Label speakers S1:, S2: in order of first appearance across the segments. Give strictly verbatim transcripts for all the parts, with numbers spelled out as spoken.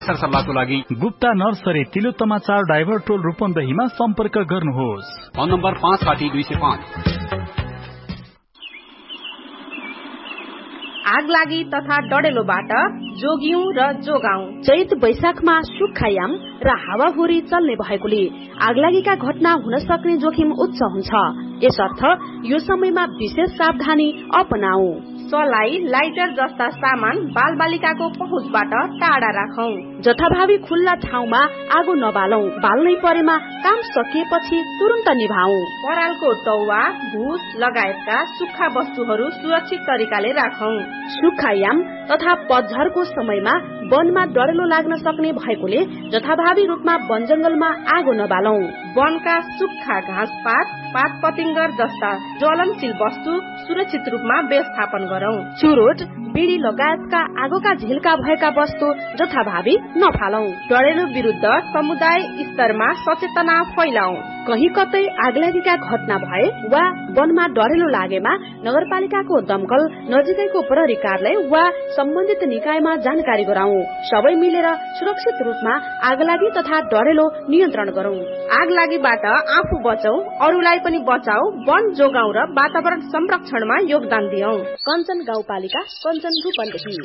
S1: सरसल्लाहको लागि
S2: गुप्ता नर्सरी तिलोत्तमा चार डाइभर टोल रूपन्देहीमा सम्पर्क गर्नुहोस्।
S1: फोन नम्बर पाँच साठी दुई सय पाँच।
S3: आगलागी तथा डडेलोबाट जोगियौं र जोगाउँ।
S4: चैत वैशाखमा सुक्खायाम र हावाहुरी चल्ने भएकोले आगलागीका घटना हुन सक्ने जोखिम उच्च हुन्छ। यसर्थ यो समयमा विशेष सावधानी अपनाऊ।
S3: सलाई, लाइटर जस्ता सामान बालबालिकाको पहुँचबाट टाढा राखौं।
S4: जथाभावी खुल्ला ठाउँमा आगो नबालौं। बाल्नै परेमा काम सकिएपछि तुरन्त निभाऊ।
S3: परालको टौवा, भुस लगायतका सुक्खा वस्तुहरू सुरक्षित तरिकाले राखौं।
S4: सुक्खायाम तथा पतझरको समयमा वनमा डढेलो लाग्न सक्ने भएकोले जथाभावी रूपमा वन जंगलमा आगो नबालौं।
S3: वनका सुक्खा घाँसपात, पात पतिंगर जस्ता ज्वलनशील वस्तु सुरक्षित रूपमा व्यवस्थापन गरौं।
S4: चुरोट, बिडी लगायतका आगोका झिल्का भएका वस्तु जथाभावी नफालौं।
S3: डढेलो विरुद्ध समुदाय स्तरमा सचेतना फैलाऊ।
S4: कहीं कतै आगलागीका घटना भए वा वनमा डढेलो लागेमा नगरपालिकाको दमकल, नजिकैको प्रहरी कार्यालय वा सम्बन्धित निकायमा जानकारी गराऊ। सबै मिलेर सुरक्षित रूपमा आगलागी तथा डढेलो नियन्त्रण गरौं।
S3: आगलागीबाट आफू बचौ, अरूलाई पनि बचाऊ, वन जोगाऊ र वातावरण संरक्षणमा योगदान दियौं।
S4: कञ्चन गाउँपालिका, कञ्चन रूपन्देही।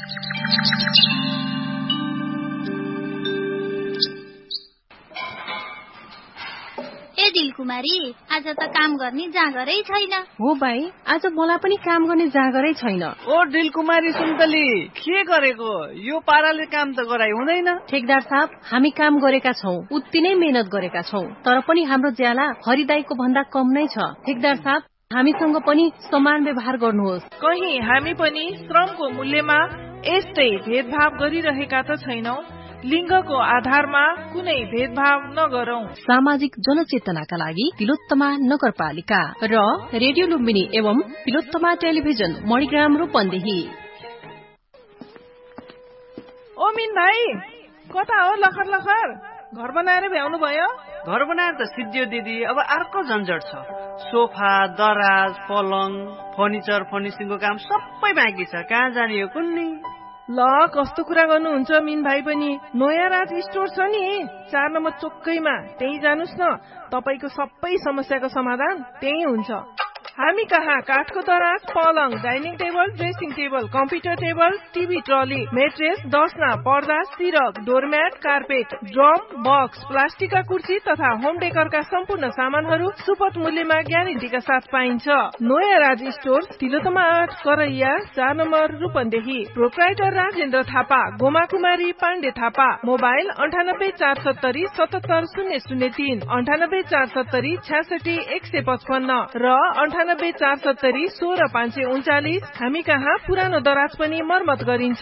S5: ए दिलकुमारी, आज त काम गर्ने जागरै छैन।
S6: हो भाइ, आज मलाई पनि काम गर्ने जागरै छैन।
S7: ओ दिलकुमारी सुन्तली, के गरेको? यो पाराले काम त गराइ हुँदैन।
S6: ठेकदार साहब, हामी काम गरेका छौं, उति नै मेहनत गरेका छौं, तर पनि हाम्रो ज्याला हरिदाईको भन्दा कम नै छ। ठेकदार साहब, हामीसँग पनि समान व्यवहार गर्नुहोस्।
S8: कहीं हामी पनि श्रमको मूल्यमा यस्तै भेदभाव गरिरहेका त छैनौं। लिङ्गको आधारमा कुनै भेदभाव नगरौं।
S6: सामाजिक जनचेतनाका लागि तिलोत्तमा नगरपालिका र रेडियो लुम्बिनी एवं तिलोत्तमा टेलिभिजन मणिग्राम रूपन्देही।
S8: ओ मिन भाइ, कता हो लखर लखर? घर बनाएर भ्याउनु भयो?
S7: घर बनाएर त सिद्धियो दिदी, अब अर्को झन्झट छ। सोफा, दराज, पलङ, फर्निचर, फर्निसिङको काम सबै बाँकी छ। कहाँ जाने हो कुन्नी?
S8: ल, कस्तो कुरा गर्नुहुन्छ मिन भाइ पनि। नयाँ राज स्टोर छ नि, चार नम्बर चोकैमा, त्यही जानुस् न। तपाईको सबै समस्याको समाधान त्यही हुन्छ। हामी कहाँ काठको दराज, पलङ, dining table, dressing table, computer table, TV trolley, mattress, दसना, पर्दा, सिरक, डोरम्याट, कार्पेट, ड्रम, बक्स, प्लास्टिकका कुर्सी तथा होम डेकरका सम्पूर्ण सामानहरू सुपथ मूल्यमा ग्यारेन्टीका साथ पाइन्छ। नयाँ राज स्टोर, तिलोत्तमा आठ, करैया, चार नम्बर रूपन्देही। प्रोप्राइटर राजेन्द्र थापा, गोमा कुमारी पाण्डे थापा। मोबाइल अन्ठानब्बे चार सत्तरी सतहत्तर शून्य शून्य तीन, अन्ठानब्बे चार सत्तरी छ्यासठी एक सय पचपन्न र अन्ठानब्बे चार सत्तरी सोह्र पाँच सय उन्चालिस। हामी कहाँ पुरानो दराज पनि मर्मत गरिन्छ।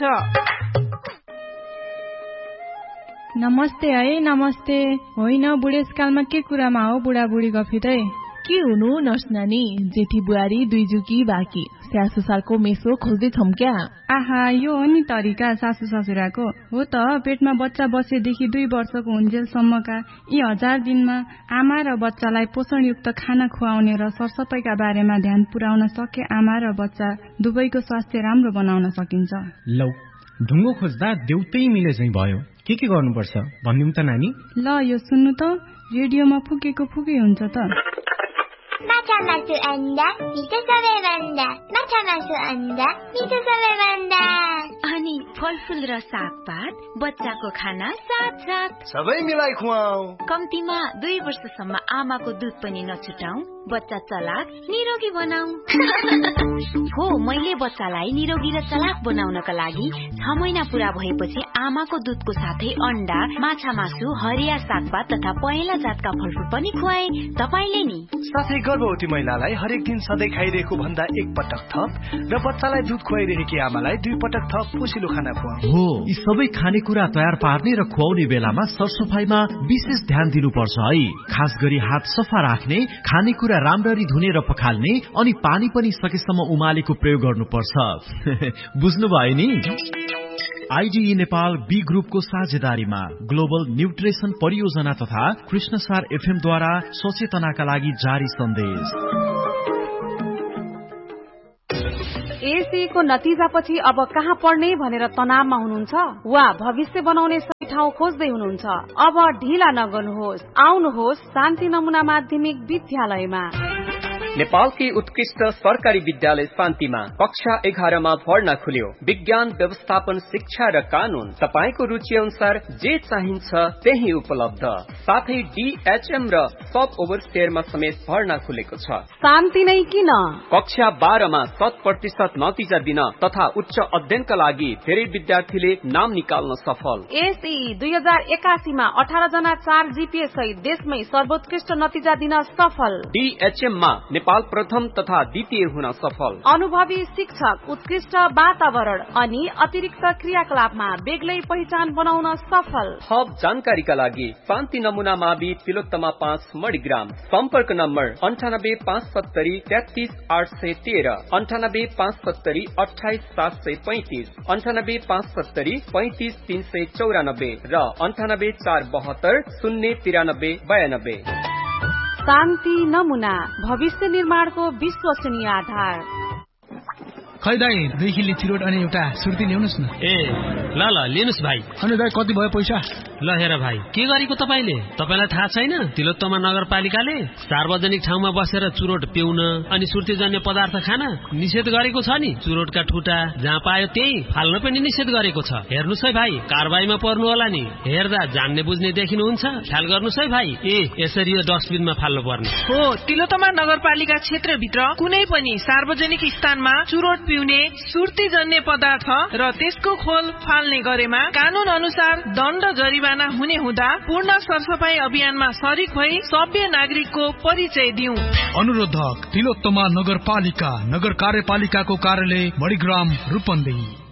S9: नमस्ते है, नमस्ते। होइन, बुढेसकालमा के कुरामा हो बुढाबुढी गफितै?
S10: के हुनु नर्स नानी, जेठी बुहारी दुई जुकी बाँकी, स्याहार सुसारको मेसो खोज्दैछौँ क्या।
S9: आहा, यो हो नि तरिका सासू ससुराको। हो त, पेटमा बच्चा बसेदेखि दुई वर्षको हुन्जेलसम्मका यी हजार दिनमा आमा र बच्चालाई पोषणयुक्त खाना खुवाउने र सरसफाइका बारेमा ध्यान पुर्याउन सके आमा र बच्चा दुवैको स्वास्थ्य राम्रो बनाउन सकिन्छ।
S11: लौ, ढुङ्गो खोज्दा देउतै मिले झै भयो। के के गर्नुपर्छ भनिदिउँ त नानी?
S9: ल, यो सुन्नु त, रेडियोमा फुकेको फुकै हुन्छ त।
S12: माछा मासु अन्डा मिठो सबैभन्दा, माछा मासु अन्डा मिठो सबैभन्दा।
S13: अनि फलफुल र सागपात, बच्चाको खाना साथ साथ
S14: सबै मिलाई खुवाऊ।
S13: कम्तीमा दुई वर्षसम्म आमाको दुध पनि नछुटाऊ, बच्चा चलाक निरोगी बनाऊ। हो, मैले बच्चालाई निरोगी र चलाक बनाउनका लागि छ महिना पूरा भएपछि आमाको दुधको साथै अन्डा, माछा मासु, हरिया सागपात तथा पहेँला जातका फलफुल पनि खुवाए। तपाईले नि
S14: साथै गर्भवती महिलालाई हरेक दिन सधैँ खाइरहेको भन्दा एक पटक थप र बच्चालाई दुध खुवाइरहेकी आमालाई दुई पटक थप पोसिलो खाना खुवाऊ।
S15: हो, यी सबै खानेकुरा तयार पार्ने र खुवाउने बेलामा सरसफाइमा विशेष ध्यान दिनुपर्छ है। खास गरी हात सफा राख्ने, खानेकुरा राम्ररी धुने र पखाल्ने, अनि पानी पनि सकेसम्म उमालेको प्रयोग गर्नुपर्छ। बुझ्नुभयो नि? आइडिई नेपाल बी ग्रुपको साझेदारीमा ग्लोबल न्युट्रिसन परियोजना तथा कृष्णसार एफएम द्वारा सचेतनाका लागि जारी सन्देश।
S4: एसई को नतिजापछि अब कहाँ पढ्ने भनेर तनावमा हुनुहुन्छ वा भविष्य बनाउने सही ठाउँ खोज्दै हुनुहुन्छ? अब ढिला नगर्नुहोस्, आउनुहोस् शान्ति नमुना माध्यमिक विद्यालयमा।
S16: नेपालकी उत्कृष्ट सरकारी विद्यालय शान्तिमा कक्षा एघारमा भर्ना खुल्यो। विज्ञान, व्यवस्थापन, शिक्षा र कानून तपाईको रुचि अनुसार जे चाहिन्छ त्यही उपलब्ध। साथै डीएचएम र सब ओभरस्टेयरमा समेत भर्ना खुलेको छ।
S4: शान्ति नै किन?
S16: कक्षा बाह्रमा शत प्रतिशत नतिजा दिन तथा उच्च अध्ययनका लागि धेरै विद्यार्थीले नाम निकाल्न सफल।
S4: एसई दुई हजार एकासीमा अठार जना चार जीपीए सहित देशमै सर्वोत्कृष्ट नतिजा दिन सफल।
S16: डीएचएममा नेपाल प्रथम तथा द्वितीय हुन सफल।
S4: अनुभवी शिक्षक, उत्कृष्ट वातावरण अनि अतिरिक्त क्रियाकलापमा बेग्लै पहिचान बनाउन सफल।
S16: थप जानकारीका लागि शान्ति नमुना मावि तिलोत्तमा पाँच मणिग्राम। सम्पर्क नम्बर अन्ठानब्बे पाँच सत्तरी तेत्तीस आठ सय तेह्र, अन्ठानब्बे पाँच सत्तरी अठाइस सात सय पैंतिस, अन्ठानब्बे पाँच सत्तरी पैंतिस तीन सय चौरानब्बे र अन्ठानब्बे चार बहत्तर शून्य तिरानब्बे बयानब्बे।
S4: शान्ति नमुना, भविष्य निर्माणको विश्वसनीय आधार।
S17: खै दाई, दुई किलो चिरोट अनि एउटा सुर्ती ल्याउनुस् न।
S18: ए ल ल लिनुस् भाइ।
S17: अनि दाई कति भयो पैसा?
S18: ल हेर भाइ, के गरेको तपाईले? तपाईलाई थाहा छैन तिलोत्तमा नगरपालिकाले सार्वजनिक ठाउँमा बसेर चुरोट पिउन अनि सुर्तीजन्य पदार्थ खान निषेध गरेको छ नि। चुरोटका ठुटा जहाँ पायो त्यही फाल्न पनि निषेध गरेको छ। हेर्नुस् है भाइ, कारबाहीमा पर्नु होला नि। हेर्दा जान्ने बुझ्ने देखिनुहुन्छ, ख्याल गर्नुस् है भाइ। ए यसरी यो डस्टबिनमा फाल्नु पर्ने
S8: हो। तिलोत्तमा नगरपालिका क्षेत्रभित्र कुनै पनि सार्वजनिक स्थानमा चुरोट पिउने, सुर्तीजन्य पदार्थ र त्यसको खोल फाल्ने गरेमा कानून अनुसार दण्ड जरिवाना हुने हुँदा पूर्ण सरसफाई अभियानमा सरिक भई सभ्य नागरिकको परिचय दिउँ।
S17: अनुरोधक तिलोत्तमा नगरपालिका, नगर कार्यपालिकाको कार्यालय मणिग्राम, रूपन्देही।